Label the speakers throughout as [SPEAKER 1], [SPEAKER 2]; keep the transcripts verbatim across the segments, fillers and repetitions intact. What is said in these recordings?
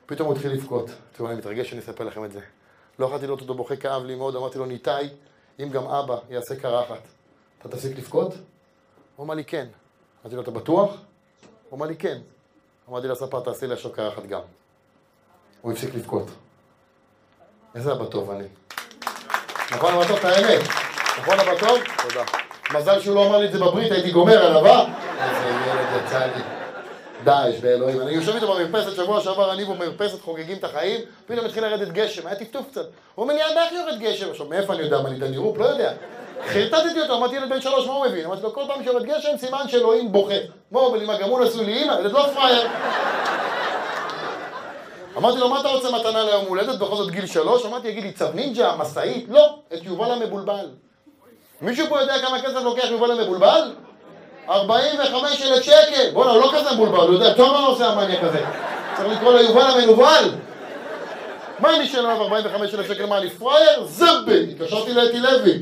[SPEAKER 1] פתאום הוא התחיל לבכות. תראו, אני מתרגש שאני אספר לכם את זה. לא יכולתי לראות אותו בוכה, כאב לי מאוד, אמרתי לו, ניתאי, אם גם אבא יעשה קרחת, אתה תפסיק לבכות? הוא אמר לי, כן. אמרתי לו, אתה בטוח? הוא אמר לי, כן. אמרתי לו, ספר, תעשי לי עכשיו קרחת גם. הוא הפסיק לבכות. איזה אבא טוב אני. נכון אבא טוב, את האמת? נכון אבא טוב? תודה. מזל שהוא לא אמר לי את זה בברית, הייתי גומר עליו, אה? איזה ילד יצא לי. דאעש באלוהים. אני יושב איתו במרפסת, שבוע שעבר אני במרפסת חוגגים את החיים, פתאום התחיל לרדת גשם, היה טפטוף קצת. הוא אומר לי, יד, איך יורד גשם? עכשיו, מאיפה אני יודע? מה, אני דנירופ? לא יודע. חרטטתי אותו, אמרתי ילד בן שלוש, מה הוא מבין? אמרתי לו, כל פעם שיורד גשם, סימן שאלוהים בוכה. מה הוא אומר לי, מה, גם הוא נשוי לי אמא? ילד לא פרייר. אמרתי לו, מה אתה רוצה מתנה ליום הולדת? בכל זאת גיל שלוש? אמרתי, יגיד לי, צב נינג'ה, מסעית? לא, את יובל המבולבל. מישהו פה יודע כמה כסף לוקח יובל המבולבל? ארבעים וחמישה אלף שקל. בוא'נה, הוא לא כזה מבולבל, הוא יודע, טוב מה עושה המניה כזה. צריך לקרוא לו יובל המנובל. מה אני שאלה עליו ארבעים וחמישה אלף שקל? מה, אני פרייר? זבל! התקשרתי לאתי לוי.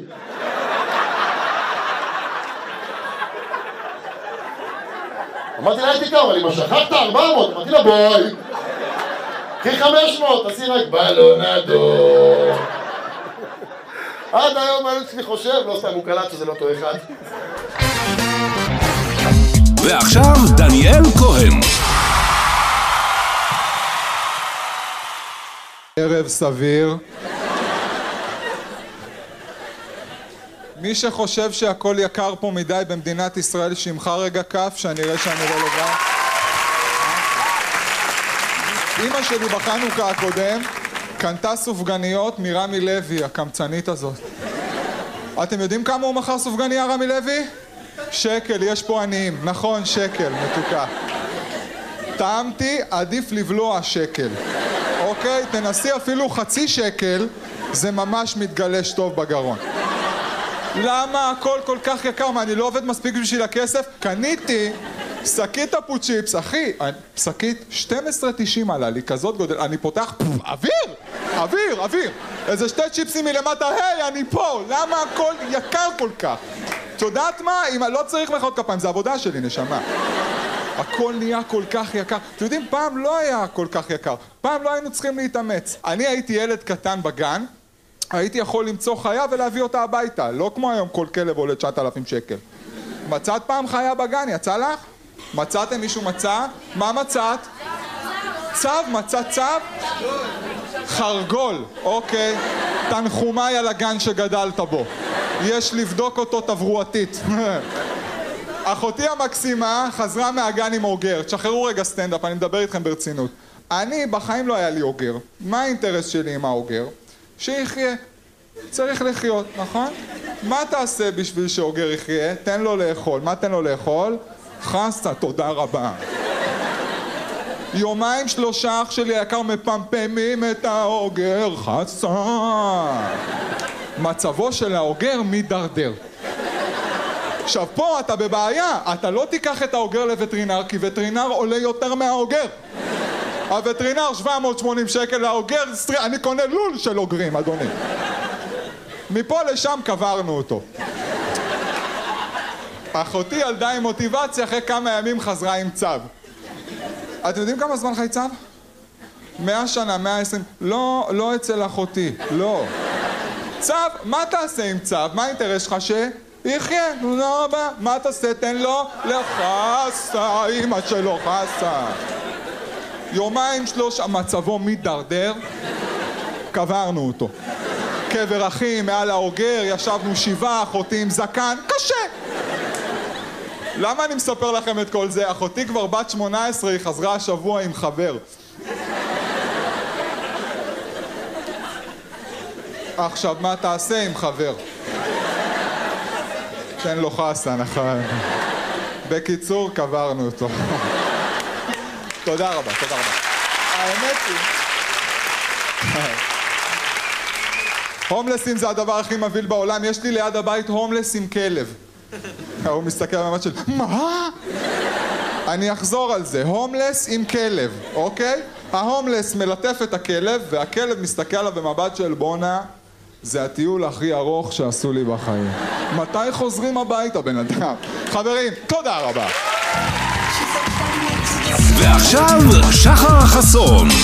[SPEAKER 1] אמרתי לה, הייתי כמה, אבל אם שכחת ארבע מאות, אמרתי לה, בואי. קחי חמש מאות, תעשי רק בלונדור. עד היום אני אצלי חושב, לא סתם, הוא קלט שזה לא אותו אחד.
[SPEAKER 2] ועכשיו דניאל כהן.
[SPEAKER 3] ערב סביר. מי שחושב שהכל יקר פה מדי במדינת ישראל, שימחה רגע כף, שאני אראה שאני לא לבד. אמא שלי בחנוכה הקודם קנתה סופגניות מרמי לוי, הקמצנית הזאת. אתם יודעים כמה הוא מכר סופגניה, רמי לוי? שקל, יש פה עניים. נכון, שקל, מתוקה. טעמתי, עדיף לבלוע שקל. אוקיי? תנסי אפילו חצי שקל, זה ממש מתגלש טוב בגרון. למה הכל כל כך יקר? מה, אני לא עובד מספיק בשביל הכסף? קניתי שקית אפוצ'יפס, אחי, שקית שתים עשרה תשעים עלה לי, כזאת גודל, אני פותח, אוויר, אוויר, אוויר, איזה שתי צ'יפסים מלמטה, היי, אני פה, למה הכל יקר כל כך? את יודעת מה? אם לא צריך מחיאות כפיים, זה עבודה שלי, נשמה. הכל נהיה כל כך יקר. אתם יודעים, פעם לא היה כל כך יקר, פעם לא היינו צריכים להתאמץ. אני הייתי ילד קטן בגן, הייתי יכול למצוא חיה ולהביא אותה הביתה, לא כמו היום כל כלב עולה תשעת אלפים שקל. מצאת פעם חיה בגן, יצא לך? מצאתם? מישהו מצא? מה מצאת? צב, מצאת צב? חרגול, אוקיי. תנחומיי על הגן שגדלת בו. יש לבדוק אותו תברואתית. אחותי המקסימה חזרה מהגן עם אוגר. תשחררו רגע סטנדאפ, אני מדבר איתכם ברצינות. אני, בחיים לא היה לי אוגר. מה האינטרס שלי עם האוגר? שיחיה. צריך לחיות, נכון? מה תעשה בשביל שאוגר יחיה? תן לו לאכול. מה תן לו לאכול? חסה, תודה רבה. יומיים שלושה אח שלי היקר מפמפמים את האוגר, חסה. מצבו של האוגר מדרדר. עכשיו פה אתה בבעיה, אתה לא תיקח את האוגר לווטרינר, כי וטרינר עולה יותר מהאוגר. הווטרינר שבע מאות ושמונים שקל, האוגר, אני קונה לול של אוגרים, אדוני. מפה לשם קברנו אותו. אחותי ילדה עם מוטיבציה, אחרי כמה ימים חזרה עם צב. אתם יודעים כמה זמן חי צב? מאה שנה, מאה עשרים, לא, לא אצל אחותי, לא. צב, מה תעשה עם צב? מה האינטרס שלך ש... יחיה, לא רבה, מה תעשה? תן לו לחסה, אמא שלו חסה. יומיים שלושה, מצבו מדרדר, קברנו אותו. קבר אחים, מעל האוגר, ישבנו שבעה, אחותי עם זקן, קשה. למה אני מספר לכם את כל זה? אחותי כבר בת שמונה עשרה, היא חזרה השבוע עם חבר. עכשיו, מה תעשה עם חבר? תן לו חסה, נכון. בקיצור, קברנו אותו. תודה רבה, תודה רבה. האמת היא... הומלסים זה הדבר הכי מבהיל בעולם. יש לי ליד הבית הומלס עם כלב. הוא מסתכל במבט של... מה? אני אחזור על זה. הומלס עם כלב, אוקיי? ההומלס מלטף את הכלב, והכלב מסתכל עליו במבט של בונה. זה הטיול הכי ארוך שעשו לי בחיים. מתי חוזרים הביתה, בן אדם? חברים, תודה רבה.
[SPEAKER 2] ועכשיו שחר חסון.